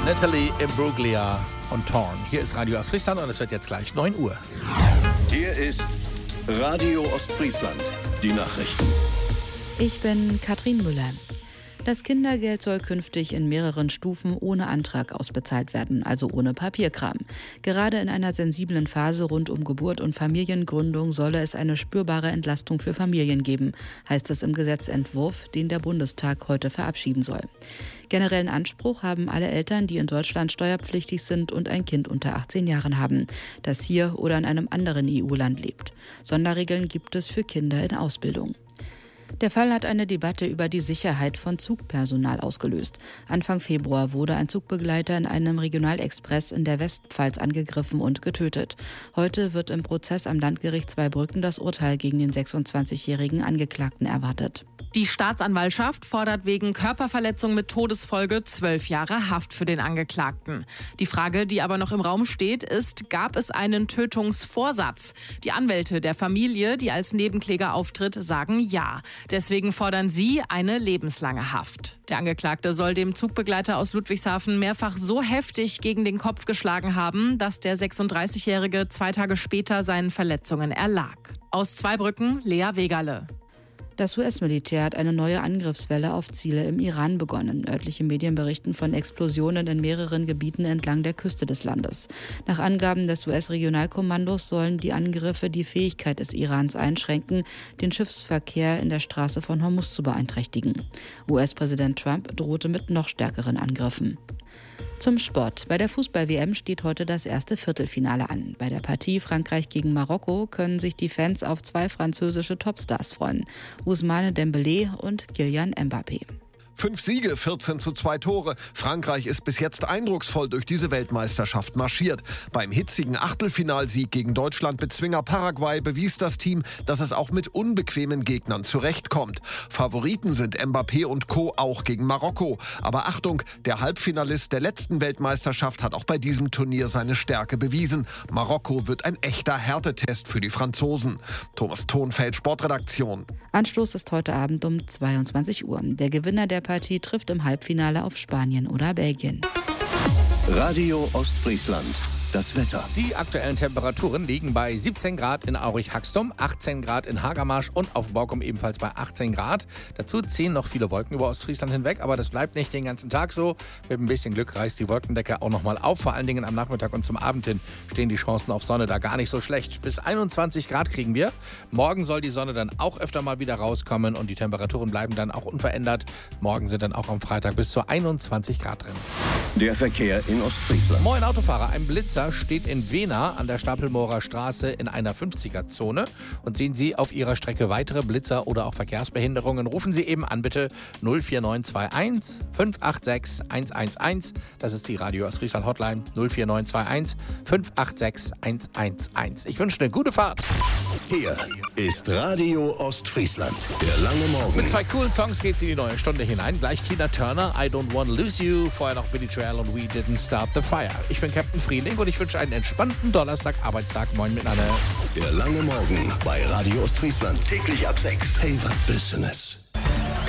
Natalie Imbruglia und Torn. Hier ist Radio Ostfriesland und es wird jetzt gleich 9 Uhr. Hier ist Radio Ostfriesland. Die Nachrichten. Ich bin Katrin Müller. Das Kindergeld soll künftig in mehreren Stufen ohne Antrag ausbezahlt werden, also ohne Papierkram. Gerade in einer sensiblen Phase rund um Geburt und Familiengründung solle es eine spürbare Entlastung für Familien geben, heißt es im Gesetzentwurf, den der Bundestag heute verabschieden soll. Generellen Anspruch haben alle Eltern, die in Deutschland steuerpflichtig sind und ein Kind unter 18 Jahren haben, das hier oder in einem anderen EU-Land lebt. Sonderregeln gibt es für Kinder in Ausbildung. Der Fall hat eine Debatte über die Sicherheit von Zugpersonal ausgelöst. Anfang Februar wurde ein Zugbegleiter in einem Regionalexpress in der Westpfalz angegriffen und getötet. Heute wird im Prozess am Landgericht Zweibrücken das Urteil gegen den 26-jährigen Angeklagten erwartet. Die Staatsanwaltschaft fordert wegen Körperverletzung mit Todesfolge 12 Jahre Haft für den Angeklagten. Die Frage, die aber noch im Raum steht, ist, gab es einen Tötungsvorsatz? Die Anwälte der Familie, die als Nebenkläger auftritt, sagen ja. Deswegen fordern sie eine lebenslange Haft. Der Angeklagte soll dem Zugbegleiter aus Ludwigshafen mehrfach so heftig gegen den Kopf geschlagen haben, dass der 36-Jährige 2 Tage später seinen Verletzungen erlag. Aus Zweibrücken, Lea Wegerle. Das US-Militär hat eine neue Angriffswelle auf Ziele im Iran begonnen. Örtliche Medien berichten von Explosionen in mehreren Gebieten entlang der Küste des Landes. Nach Angaben des US-Regionalkommandos sollen die Angriffe die Fähigkeit des Irans einschränken, den Schiffsverkehr in der Straße von Hormuz zu beeinträchtigen. US-Präsident Trump drohte mit noch stärkeren Angriffen. Zum Sport. Bei der Fußball-WM steht heute das erste Viertelfinale an. Bei der Partie Frankreich gegen Marokko können sich die Fans auf 2 französische Topstars freuen. Ousmane Dembélé und Kylian Mbappé. 5 Siege, 14:2 Tore. Frankreich ist bis jetzt eindrucksvoll durch diese Weltmeisterschaft marschiert. Beim hitzigen Achtelfinalsieg gegen Deutschland-Bezwinger Paraguay bewies das Team, dass es auch mit unbequemen Gegnern zurechtkommt. Favoriten sind Mbappé und Co. auch gegen Marokko. Aber Achtung, der Halbfinalist der letzten Weltmeisterschaft hat auch bei diesem Turnier seine Stärke bewiesen. Marokko wird ein echter Härtetest für die Franzosen. Thomas Thonfeld, Sportredaktion. Anstoß ist heute Abend um 22 Uhr. Der Gewinner der Partie trifft im Halbfinale auf Spanien oder Belgien. Radio Ostfriesland. Das Wetter. Die aktuellen Temperaturen liegen bei 17 Grad in Aurich-Haxtum, 18 Grad in Hagermarsch und auf Borkum ebenfalls bei 18 Grad. Dazu ziehen noch viele Wolken über Ostfriesland hinweg, aber das bleibt nicht den ganzen Tag so. Mit ein bisschen Glück reißt die Wolkendecke auch nochmal auf. Vor allen Dingen am Nachmittag und zum Abend hin stehen die Chancen auf Sonne da gar nicht so schlecht. Bis 21 Grad kriegen wir. Morgen soll die Sonne dann auch öfter mal wieder rauskommen und die Temperaturen bleiben dann auch unverändert. Morgen sind dann auch am Freitag bis zu 21 Grad drin. Der Verkehr in Ostfriesland. Moin Autofahrer, ein Blitzer steht in Wehna an der Stapelmoorer Straße in einer 50er-Zone. Und sehen Sie auf Ihrer Strecke weitere Blitzer oder auch Verkehrsbehinderungen, rufen Sie eben an bitte 04921 586 111. Das ist die Radio Ostfriesland Hotline 04921 586 111. Ich wünsche eine gute Fahrt. Hier ist Radio Ostfriesland. Der lange Morgen. Mit 2 coolen Songs geht's in die neue Stunde hinein. Gleich Tina Turner, I Don't Wanna Lose You. Vorher noch Billy Joel und We Didn't Start the Fire. Ich bin Captain Frieling und ich wünsche einen entspannten Donnerstag-Arbeitstag. Moin miteinander. Der lange Morgen bei Radio Ostfriesland. Täglich ab 6. Favorite Business.